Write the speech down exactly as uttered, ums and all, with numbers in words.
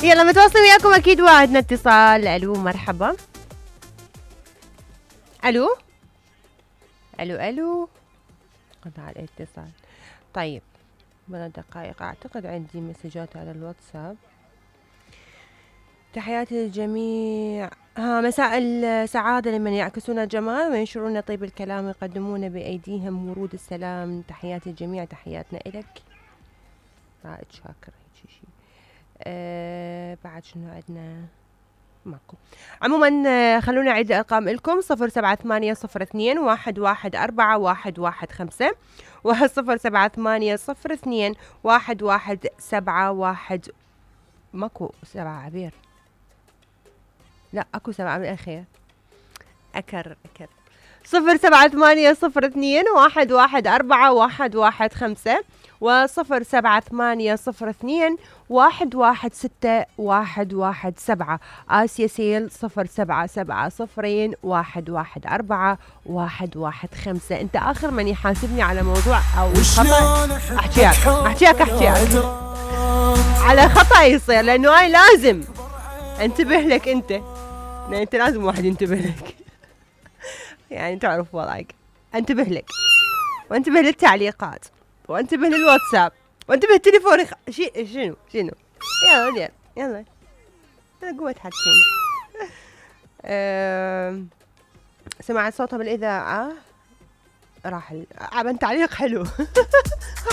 يلا متواصل وياكم اكيد وعدنا اتصال. الو مرحبا. الو الو الو قطع الاتصال. طيب بعد دقائق اعتقد عندي مسجات على الواتساب. تحياتي للجميع. ها مساء السعادة لمن يعكسون الجمال وينشرون طيب الكلام ويقدمون بأيديهم ورود السلام. تحياتي الجميع، تحياتنا إلك. رائد شاكر هيك شيء. أه بعد شنو عندنا؟ ماكو. عموما آه، خلونا نعيد الأرقام لكم. صفر سبعة ثمانية صفر اثنين واحد واحد أربعة واحد واحد خمسة وصفر سبعة ثمانية صفر اثنين واحد واحد سبعة واحد. ماكو سبعة عبير، لا اكو سبعة بالأخير. أكر أكر. صفر سبعة ثمانية صفر اثنين واحد واحد أربعة واحد واحد خمسة وصفر سبعة ثمانية صفر اثنين واحد واحد ستة واحد واحد سبعة. آسيا سيل صفر سبعة سبعة صفرين واحد واحد أربعة واحد واحد خمسة. أنت آخر من يحاسبني على موضوع أو خطأ أحكيك أحكيك أحكيك على خطأ يصير، لأنه هاي لازم انتبه لك أنت، يعني أنت لازم واحد ينتبه لك. يعني تعرف وضعك، انتبه لك وانتبه للتعليقات وانتبه للواتساب وانتبه التليفون. خ... شي... شنو شنو يلا يلا يلا يلا قوة حكينا. أه... سمعت صوتها بالإذاعة راح ال... عمل تعليق حلو.